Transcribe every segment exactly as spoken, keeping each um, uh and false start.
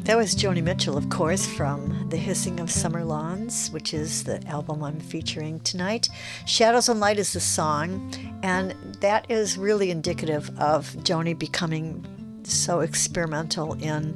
That was Joni Mitchell, of course, from The Hissing of Summer Lawns, which is the album I'm featuring tonight. Shadows and Light is the song, and that is really indicative of Joni becoming so experimental in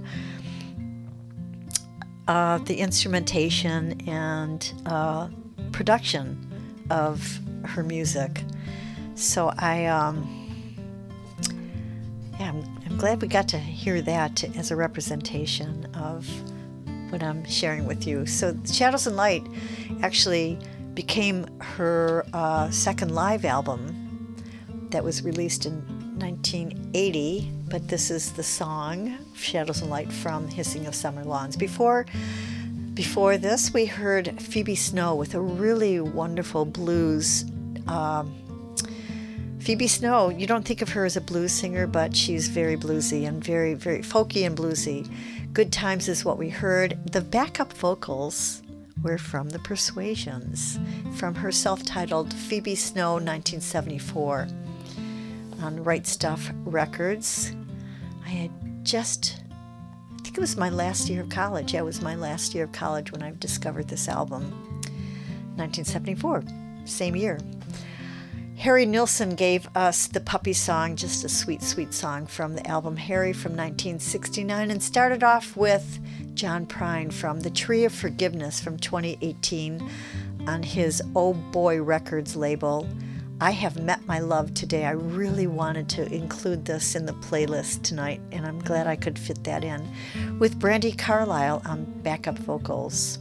uh, the instrumentation and uh, production of her music. So I, um, yeah, I'm, I'm glad we got to hear that as a representation of what I'm sharing with you. So Shadows and Light actually became her uh, second live album that was released in nineteen eighty, but this is the song Shadows and Light from Hissing of Summer Lawns. Before before this, we heard Phoebe Snow with a really wonderful blues. Um, Phoebe Snow, you don't think of her as a blues singer, but she's very bluesy and very, very folky and bluesy. Good Times is what we heard. The backup vocals were from the Persuasions, from her self-titled Phoebe Snow nineteen seventy-four on Right Stuff Records. I had just, I think it was my last year of college. Yeah, it was my last year of college when I discovered this album. nineteen seventy-four, same year. Harry Nilsson gave us the Puppy Song, just a sweet, sweet song from the album Harry from nineteen sixty-nine, and started off with John Prine from The Tree of Forgiveness from twenty eighteen on his Oh Boy Records label. I Have Met My Love Today. I really wanted to include this in the playlist tonight, and I'm glad I could fit that in, with Brandi Carlile on backup vocals.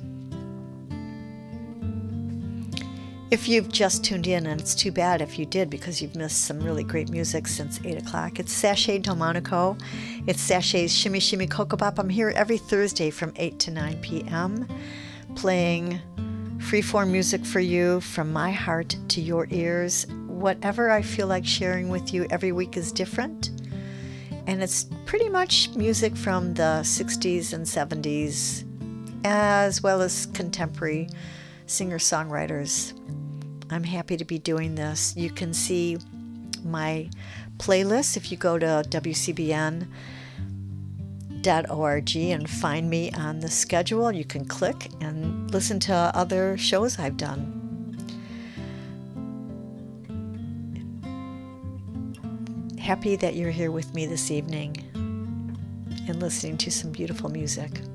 If you've just tuned in, and it's too bad if you did because you've missed some really great music since eight o'clock, it's Sashay Delmonico. It's Sashay's Shimmy Shimmy Cocoa Pop. I'm here every Thursday from eight to nine p.m. playing freeform music for you from my heart to your ears. Whatever I feel like sharing with you every week is different. And it's pretty much music from the sixties and seventies, as well as contemporary singer-songwriters. I'm happy to be doing this. You can see my playlist if you go to W C B N dot org and find me on the schedule. You can click and listen to other shows I've done. Happy that you're here with me this evening and listening to some beautiful music.